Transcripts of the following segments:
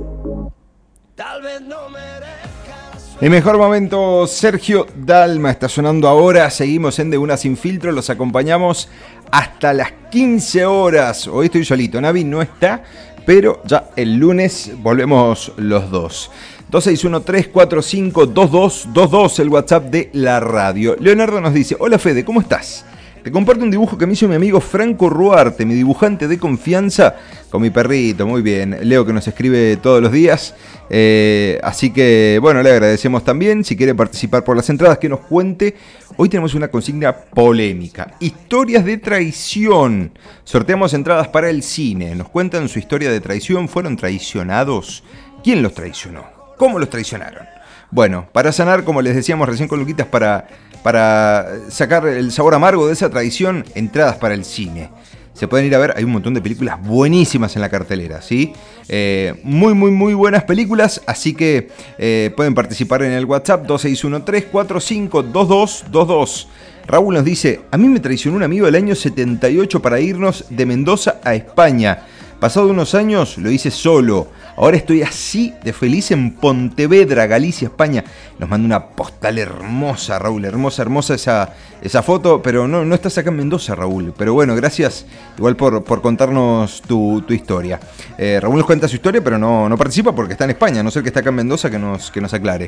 Tal vez no merezca la suerte. El mejor momento, Sergio Dalma está sonando ahora. Seguimos en De Una Sin Filtro, los acompañamos hasta las 15 horas. Hoy estoy solito, Navi no está, pero ya el lunes volvemos los dos. 2613452222, el WhatsApp de la radio. Leonardo nos dice: hola Fede, ¿cómo estás? Te comparto un dibujo que me hizo mi amigo Franco Ruarte, mi dibujante de confianza, con mi perrito. Muy bien, Leo, que nos escribe todos los días. Así que, bueno, le agradecemos también. Si quiere participar por las entradas, que nos cuente. Hoy tenemos una consigna polémica: historias de traición. Sorteamos entradas para el cine. Nos cuentan su historia de traición. ¿Fueron traicionados? ¿Quién los traicionó? ¿Cómo los traicionaron? Bueno, para sanar, como les decíamos recién con Luquitas, para sacar el sabor amargo de esa traición, entradas para el cine. Se pueden ir a ver, hay un montón de películas buenísimas en la cartelera, ¿sí? Muy buenas películas, así que pueden participar en el WhatsApp 2613452222. Raúl nos dice: a mí me traicionó un amigo del año 78 para irnos de Mendoza a España. Pasado unos años lo hice solo. Ahora estoy así de feliz en Pontevedra, Galicia, España. Nos manda una postal hermosa, Raúl. Hermosa esa foto. Pero no estás acá en Mendoza, Raúl. Pero bueno, gracias igual por contarnos tu historia. Raúl nos cuenta su historia, pero no participa porque está en España. A no ser que está acá en Mendoza, que nos aclare.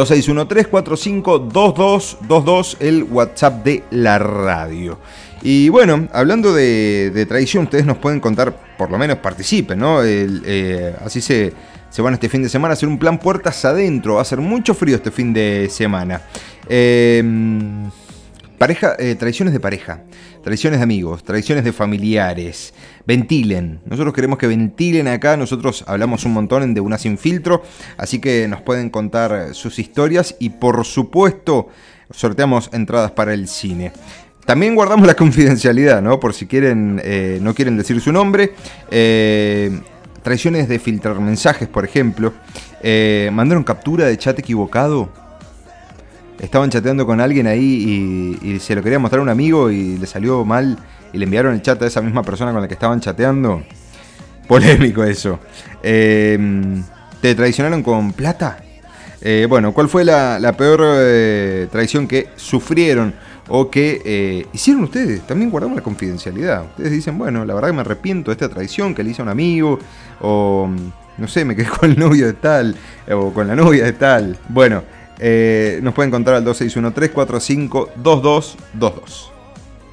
2613452222, el WhatsApp de la radio. Y bueno, hablando de traición, ustedes nos pueden contar, por lo menos participen, ¿no? Así se van este fin de semana a hacer un plan puertas adentro. Va a hacer mucho frío este fin de semana. Traiciones de pareja, traiciones de amigos, traiciones de familiares. Ventilen. Nosotros queremos que ventilen acá. Nosotros hablamos un montón en De Una Sin Filtro. Así que nos pueden contar sus historias. Y por supuesto, sorteamos entradas para el cine. También guardamos la confidencialidad, ¿no? Por si quieren, no quieren decir su nombre. Traiciones de filtrar mensajes, por ejemplo. Mandaron captura de chat equivocado. Estaban chateando con alguien ahí y se lo quería mostrar a un amigo y le salió mal. Y le enviaron el chat a esa misma persona con la que estaban chateando. Polémico eso. ¿Te traicionaron con plata? Bueno, ¿cuál fue la peor traición que sufrieron o que hicieron ustedes? También guardamos la confidencialidad. Ustedes dicen: bueno, la verdad que me arrepiento de esta traición que le hice a un amigo, o no sé, me quedé con el novio de tal, o con la novia de tal. Bueno, nos pueden contar al 2613452222.